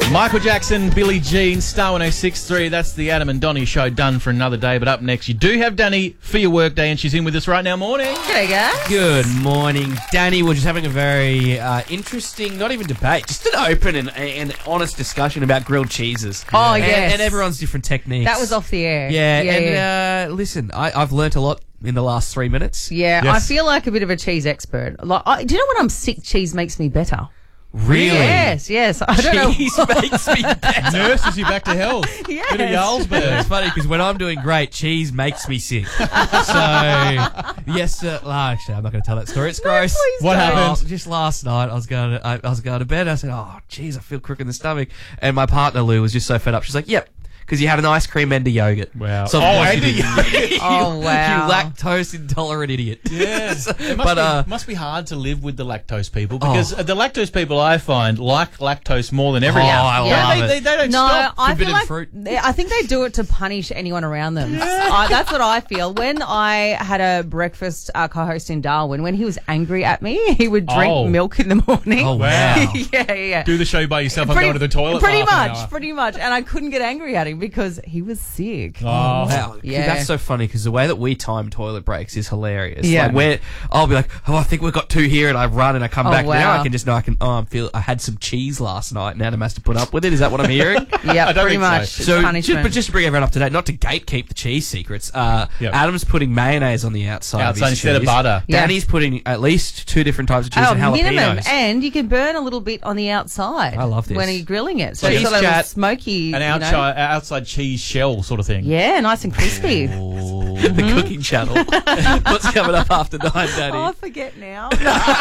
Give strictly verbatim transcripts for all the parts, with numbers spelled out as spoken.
Michael Jackson, Billie Jean, Star one oh six point three. That's the Adam and Donnie show done for another day. But up next, you do have Danny for your work day, and she's in with us right now. Morning. G'day, guys. Good morning, Danny. We're just having a very uh, interesting, not even debate, just an open and, and honest discussion about grilled cheeses. Oh, and, yes. And everyone's different techniques. That was off the air. Yeah, yeah and yeah. Uh, listen, I, I've learnt a lot in the last three minutes. Yeah, Yes. I feel like a bit of a cheese expert. Like, I, do you know when I'm sick, cheese makes me better? Really? Yes, yes. I don't Cheese know. makes me better. Nurses you back to health. Yes. Bit of Jarlsberg. It's funny because when I'm doing great, cheese makes me sick. So, yes, uh, well, actually, I'm not going to tell that story. It's gross. please What don't. happened? Oh, just last night, I was going to, I, I was going to bed. I said, "Oh, geez, I feel crook in the stomach." And my partner Lou was just so fed up. She's like, "Yep." Because you had an ice cream and a yogurt. Wow. So of Oh, course and you a did. yogurt. You- Oh, wow. You lactose intolerant idiot. Yeah. So- It must, but be, uh, must be hard to live with the lactose people because Oh. the lactose people I find like lactose more than oh, everything. I Yeah. love they, it. they, they don't No, stop. I feel Forbidden like fruit. they- I think they do it to punish anyone around them. I, that's what I feel. When I had a breakfast uh, co-host in Darwin, when he was angry at me, he would drink Oh. milk in the morning. Oh, Wow. yeah, yeah, yeah. Do the show by yourself. I'm going to the toilet. Pretty for half an much, hour. pretty much. And I couldn't get angry at him because he was sick. Oh. Wow, Yeah. that's so funny because the way that we time toilet breaks is hilarious. Yeah. Like where I'll be like, "Oh, I think we've got two here," and I run and I come Oh, back. Now wow. I can just know I can. Oh, I feel I had some cheese last night, and Adam has to put up with it. Is that what I'm hearing? Yeah, I don't pretty think so. much. It's So, just, punishment. but just to bring everyone up to date, not to gatekeep the cheese secrets, uh, Yep. Adam's putting mayonnaise on the outside, Outside of his instead of cheese. butter. Yeah. Danny's putting at least two different types of cheese Oh, and jalapenos. minimum, and you can burn a little bit on the outside. I love this. when you're grilling it, so Cheese it's got a little chat, smoky, An you know. outside, outside cheese shell sort of thing. Yeah, nice and crispy. the cooking channel. What's coming up after nine, Danny? Oh, I forget now.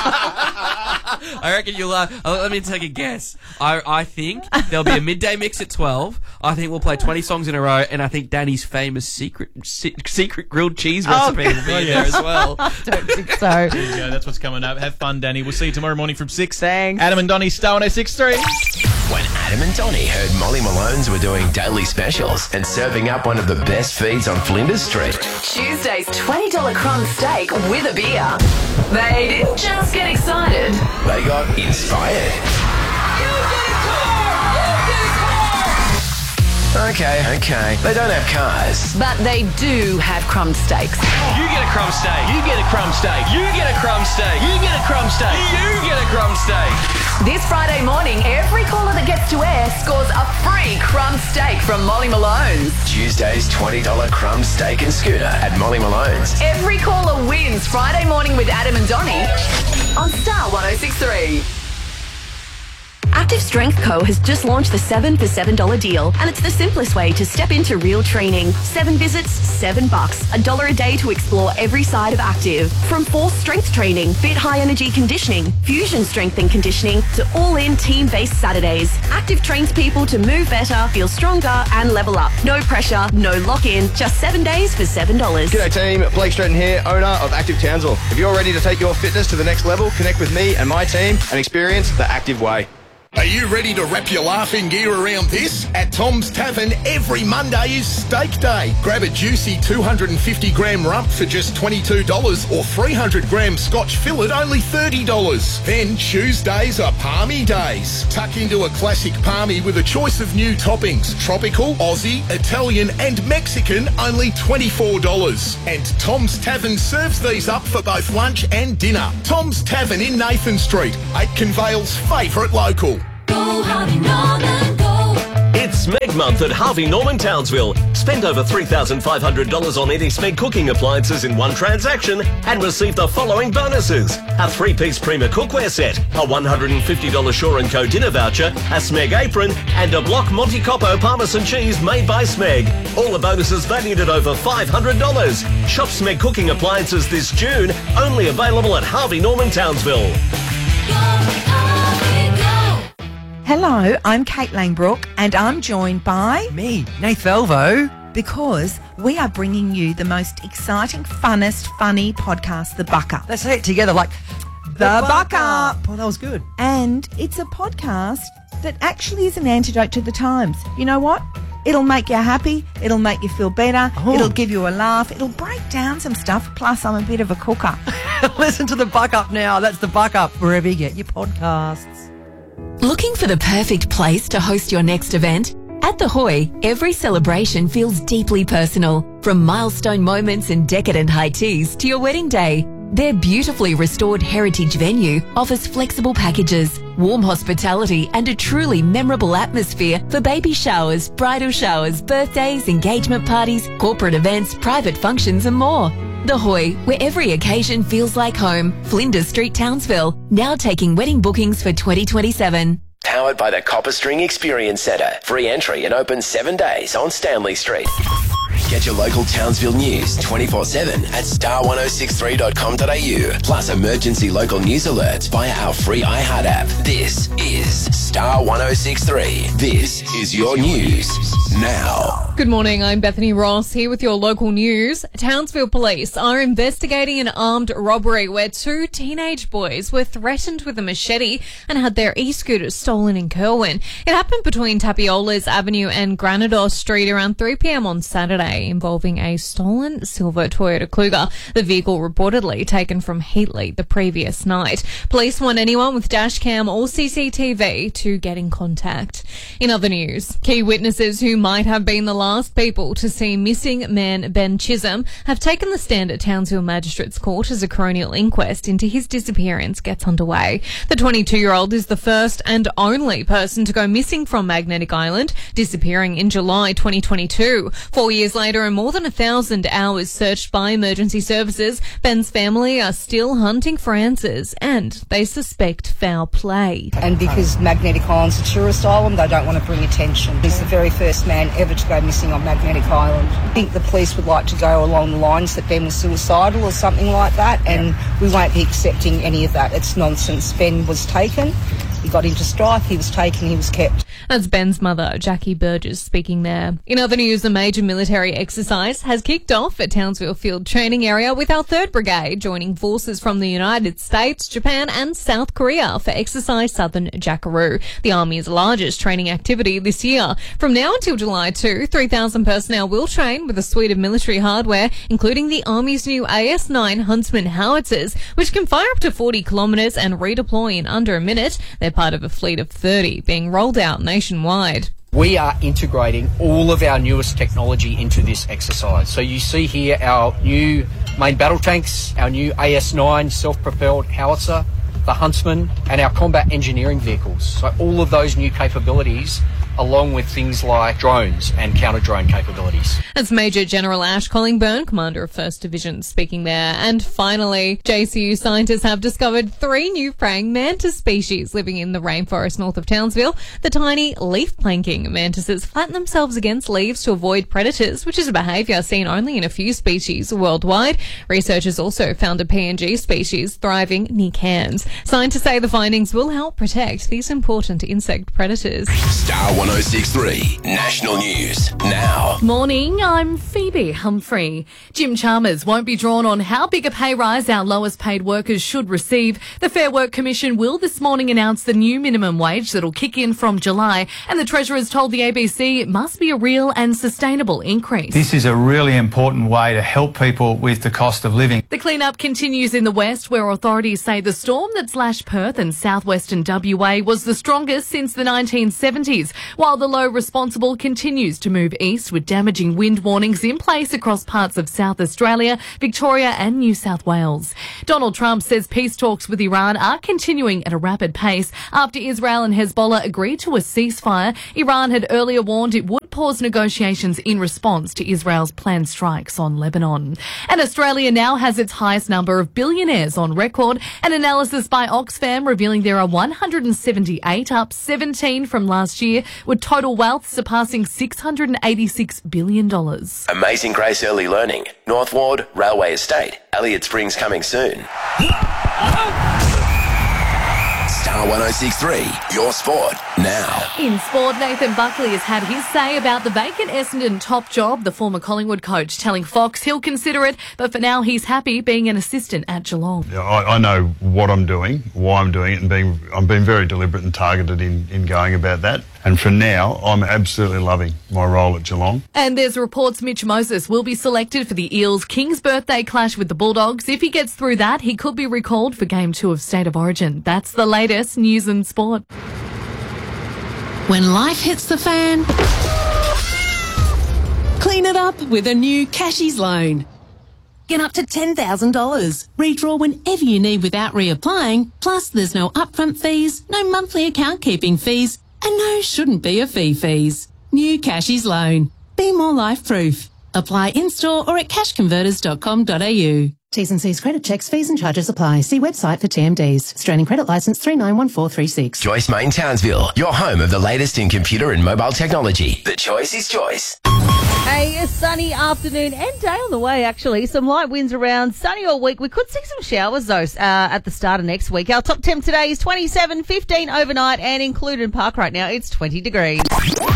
I reckon you'll. Uh, uh, let me take a guess. I I think there'll be a midday mix at twelve. I think we'll play twenty songs in a row, and I think Danny's famous secret se- secret grilled cheese Oh, recipe will be God. in there as well. Don't think so. There you go. That's what's coming up. Have fun, Danny. We'll see you tomorrow morning from six. Thanks. Adam and Donnie, Star one oh six point three. When Adam and Donnie heard Molly Malone's were doing daily specials and serving up one of the best feeds on Flinders Street. Tuesday's twenty dollar crumb steak with a beer. They didn't just get excited. They got inspired. Okay, okay. They don't have cars. But they do have crumb steaks. You get a crumb steak. You get a crumb steak. You get a crumb steak. You get a crumb steak. You get a crumb steak. This Friday morning, every caller that gets to air scores a free crumb steak from Molly Malone's. Tuesday's twenty dollar crumb steak and scooter at Molly Malone's. Every caller wins Friday morning with Adam and Donnie on Star one oh six point three. Active Strength Co. has just launched the seven for seven dollar deal, and it's the simplest way to step into real training. Seven visits, seven bucks, a dollar a day to explore every side of active. From force strength training, fit high energy conditioning, fusion strength and conditioning, to all-in team-based Saturdays. Active trains people to move better, feel stronger, and level up. No pressure, no lock-in, just seven days for seven dollars. G'day team, Blake Stratton here, owner of Active Townsville. If you're ready to take your fitness to the next level, connect with me and my team and experience the Active Way. Are you ready to wrap your laughing gear around this? At Tom's Tavern, every Monday is Steak Day. Grab a juicy two hundred fifty gram rump for just twenty-two dollars or three hundred gram Scotch fillet only thirty dollars. Then Tuesdays are Palmy Days. Tuck into a classic palmy with a choice of new toppings. Tropical, Aussie, Italian and Mexican only twenty-four dollars. And Tom's Tavern serves these up for both lunch and dinner. Tom's Tavern in Nathan Street, Aitken Vale's favourite local. Go, Harvey Norman, go. It's Smeg Month at Harvey Norman Townsville. Spend over three thousand five hundred dollars on any Smeg cooking appliances in one transaction and receive the following bonuses. A three-piece Prima cookware set, a one hundred fifty dollars Shaw and Co dinner voucher, a Smeg apron, and a block Monte Coppo Parmesan cheese made by Smeg. All the bonuses valued at over five hundred dollars. Shop Smeg cooking appliances this June, only available at Harvey Norman Townsville. Hello, I'm Kate Langbrook and I'm joined by... Me, Nath Elvo. Because we are bringing you the most exciting, funnest, funny podcast, The Buck Up. Let's say it together like... The, the Buck, Buck Up. Up. Oh, that was good. And it's a podcast that actually is an antidote to the times. You know what? It'll make you happy. It'll make you feel better. Oh. It'll give you a laugh. It'll break down some stuff. Plus, I'm a bit of a cooker. Listen to The Buck Up now. That's The Buck Up, wherever you get your podcasts. Looking for the perfect place to host your next event? At The Hoy, every celebration feels deeply personal. From milestone moments and decadent high teas to your wedding day, their beautifully restored heritage venue offers flexible packages, warm hospitality and a truly memorable atmosphere for baby showers, bridal showers, birthdays, engagement parties, corporate events, private functions and more. The Hoy, where every occasion feels like home. Flinders Street, Townsville. Now taking wedding bookings for twenty twenty-seven. Powered by the Copper String Experience Centre. Free entry and open seven days on Stanley Street. Get your local Townsville news twenty-four seven at star ten sixty-three dot com dot a u. Plus emergency local news alerts via our free iHeart app. This is Star ten sixty-three. This is your news now. Good morning, I'm Bethany Ross here with your local news. Townsville police are investigating an armed robbery where two teenage boys were threatened with a machete and had their e-scooters stolen in Kerwin. It happened between Tapiolas Avenue and Granados Street around three p.m. on Saturday, involving a stolen silver Toyota Kluger, the vehicle reportedly taken from Heatley the previous night. Police want anyone with dash cam or C C T V to get in contact. In other news, key witnesses who might have been the last people to see missing man Ben Chisholm have taken the stand at Townsville Magistrates Court as a coronial inquest into his disappearance gets underway. The twenty-two-year-old is the first and only person to go missing from Magnetic Island, disappearing in July twenty twenty-two. Four years later and more than a thousand hours searched by emergency services, Ben's family are still hunting for answers and they suspect foul play. And because Magnetic Island's a tourist island, they don't want to bring attention. He's the very first man ever to go missing on Magnetic Island. I think the police would like to go along the lines that Ben was suicidal or something like that, and we won't be accepting any of that. It's nonsense. Ben was taken. He got into strife, he was taken, he was kept. That's Ben's mother, Jackie Burgess, speaking there. In other news, a major military exercise has kicked off at Townsville Field Training Area with our third Brigade joining forces from the United States, Japan and South Korea for Exercise Southern Jackaroo, the Army's largest training activity this year. From now until July second, three thousand personnel will train with a suite of military hardware, including the Army's new A S nine Huntsman howitzers, which can fire up to forty kilometres and redeploy in under a minute. They're part of a fleet of thirty being rolled out nationwide. We are integrating all of our newest technology into this exercise. So you see here our new main battle tanks, our new A S nine self-propelled howitzer, the Huntsman, and our combat engineering vehicles. So all of those new capabilities, along with things like drones and counter-drone capabilities. That's Major General Ash Collingburn, Commander of first Division, speaking there. And finally, J C U scientists have discovered three new praying mantis species living in the rainforest north of Townsville. The tiny leaf-planking mantises flatten themselves against leaves to avoid predators, which is a behaviour seen only in a few species worldwide. Researchers also found a P N G species thriving near Cairns. Scientists say the findings will help protect these important insect predators. Star ten sixty-three National News now. Morning, I'm Phoebe Humphrey. Jim Chalmers won't be drawn on how big a pay rise our lowest paid workers should receive. The Fair Work Commission will this morning announce the new minimum wage that'll kick in from July, and the Treasurer's told the A B C it must be a real and sustainable increase. This is a really important way to help people with the cost of living. The clean-up continues in the west, where authorities say the storm that slashed Perth and southwestern W A was the strongest since the nineteen seventies, while the low responsible continues to move east with damaging wind warnings in place across parts of South Australia, Victoria and New South Wales. Donald Trump says peace talks with Iran are continuing at a rapid pace after Israel and Hezbollah agreed to a ceasefire. Iran had earlier warned it would pause negotiations in response to Israel's planned strikes on Lebanon. And Australia now has its highest number of billionaires on record. An analysis by Oxfam revealing there are one hundred seventy-eight, up seventeen from last year, with total wealth surpassing six hundred eighty-six billion dollars. Amazing Grace Early Learning, North Ward, Railway Estate, Elliott Springs coming soon. Star ten sixty-three, your sport now. In sport, Nathan Buckley has had his say about the vacant Essendon top job. The former Collingwood coach telling Fox he'll consider it, but for now he's happy being an assistant at Geelong. Yeah, I, I know what I'm doing, why I'm doing it, and being I'm being very deliberate and targeted in, in going about that. And for now, I'm absolutely loving my role at Geelong. And there's reports Mitch Moses will be selected for the Eels' King's birthday clash with the Bulldogs. If he gets through that, he could be recalled for Game two of State of Origin. That's the latest news and sport. When life hits the fan, clean it up with a new Cashies loan. Get up to ten thousand dollars. Redraw whenever you need without reapplying. Plus, there's no upfront fees, no monthly account keeping fees, and no shouldn't be a fee fees. New Cashies loan. Be more life-proof. Apply in-store or at cash converters dot com dot a u. T's and C's credit checks, fees and charges apply. See website for T M Ds. Australian Credit Licence three nine one four three six. Joyce Main Townsville, your home of the latest in computer and mobile technology. The choice is Joyce. Hey, a sunny afternoon and day on the way, actually. Some light winds around, sunny all week. We could see some showers, though, uh, at the start of next week. Our top temp today is twenty-seven, fifteen overnight, and included in Park right now, it's twenty degrees.